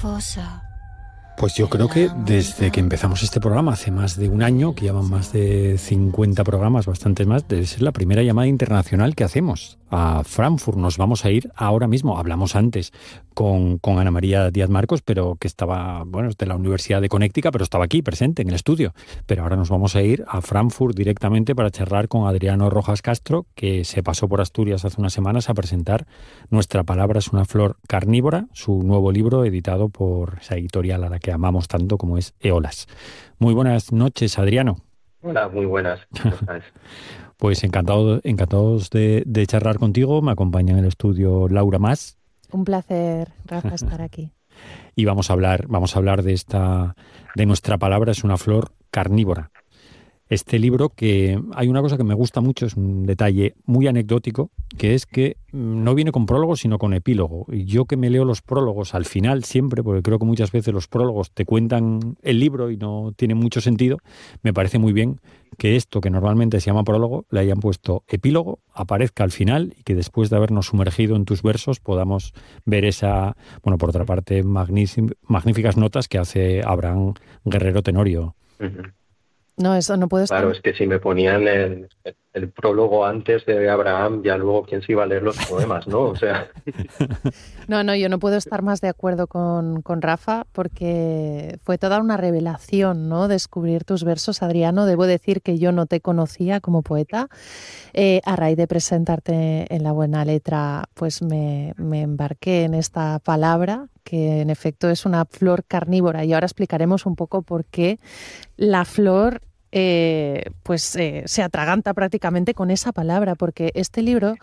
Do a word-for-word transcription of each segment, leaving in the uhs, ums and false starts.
Pues yo creo que desde que empezamos este programa, hace más de un año, que llevan más de cincuenta programas, bastantes más, debe ser la primera llamada internacional que hacemos a Frankfurt. Nos vamos a ir ahora mismo, hablamos antes con, con Ana María Díaz Marcos, pero que estaba, bueno, de la Universidad de Connecticut, pero estaba aquí presente en el estudio. Pero ahora nos vamos a ir a Frankfurt directamente para charlar con Adriano Rojas Castro, que se pasó por Asturias hace unas semanas a presentar Nuestra palabra es una flor carnívora, su nuevo libro editado por esa editorial a la que amamos tanto como es Eolas. Muy buenas noches, Adriano. Hola, muy buenas. ¿Cómo estás? Pues encantado, encantados de, de charlar contigo. Me acompaña en el estudio Laura Mas. Un placer, Rafa, estar aquí. Y vamos a hablar, vamos a hablar de esta, de Nuestra palabra es una flor carnívora. Este libro, que hay una cosa que me gusta mucho, es un detalle muy anecdótico, que es que no viene con prólogo, sino con epílogo. Y yo que me leo los prólogos al final siempre, porque creo que muchas veces los prólogos te cuentan el libro y no tiene mucho sentido, me parece muy bien que esto, que normalmente se llama prólogo, le hayan puesto epílogo, aparezca al final y que después de habernos sumergido en tus versos podamos ver esa, bueno, por otra parte, magníficas notas que hace Abraham Guerrero Tenorio. Uh-huh. No, eso no puedo estar... Claro, es que si me ponían el, el, el prólogo antes de Abraham, ya luego quién se iba a leer los poemas, ¿no? O sea... No, no, yo no puedo estar más de acuerdo con, con Rafa, porque fue toda una revelación, ¿no? Descubrir tus versos, Adriano. Debo decir que yo no te conocía como poeta. Eh, a raíz de presentarte en La Buena Letra, pues me, me embarqué en esta palabra, que en efecto es una flor carnívora, y ahora explicaremos un poco por qué la flor eh, pues eh, se atraganta prácticamente con esa palabra, porque este libro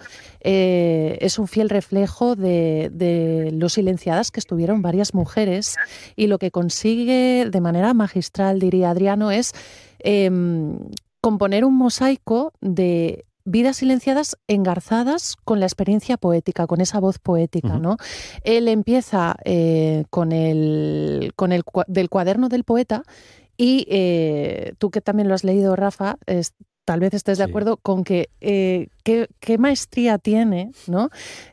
eh, es un fiel reflejo de, de lo silenciadas que estuvieron varias mujeres, y lo que consigue de manera magistral, diría Adriano, es eh, componer un mosaico de vidas silenciadas engarzadas con la experiencia poética, con esa voz poética, ¿no? Él empieza eh, con el, con el del cuaderno del poeta, y eh, tú, que también lo has leído, Rafa, es, tal vez estés de acuerdo sí. con que eh, qué, qué maestría tiene, ¿no?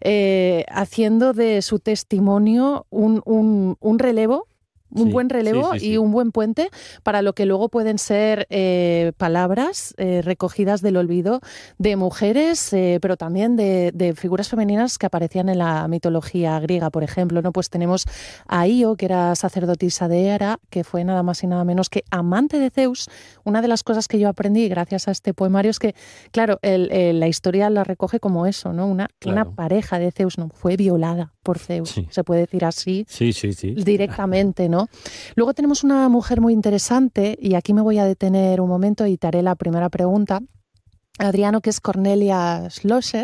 Eh, haciendo de su testimonio un, un, un relevo, un sí, buen relevo sí, sí, sí. y un buen puente para lo que luego pueden ser eh, palabras eh, recogidas del olvido de mujeres, eh, pero también de, de figuras femeninas que aparecían en la mitología griega, por ejemplo, ¿no? Pues tenemos a Io, que era sacerdotisa de Hera, que fue nada más y nada menos que amante de Zeus. Una de las cosas que yo aprendí gracias a este poemario es que, claro, el, el, la historia la recoge como eso, ¿no? Una, claro. una pareja de Zeus, no, fue violada por Zeus, sí. se puede decir así, sí, sí, sí. directamente, ¿no? Luego tenemos una mujer muy interesante, y aquí me voy a detener un momento y te haré la primera pregunta, Adriano, que es Cornelia Schlosser,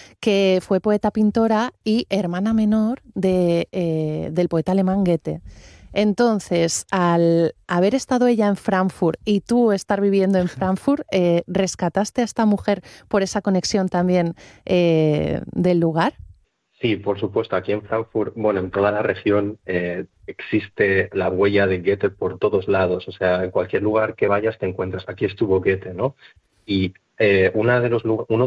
que fue poeta pintora y hermana menor de, eh, del poeta alemán Goethe. Entonces, al haber estado ella en Frankfurt y tú estar viviendo en Frankfurt, eh, ¿rescataste a esta mujer por esa conexión también eh, del lugar? Sí, por supuesto. Aquí en Frankfurt, bueno, en toda la región eh, existe la huella de Goethe por todos lados. O sea, en cualquier lugar que vayas te encuentras, aquí estuvo Goethe, ¿no? Y eh, una de los, uno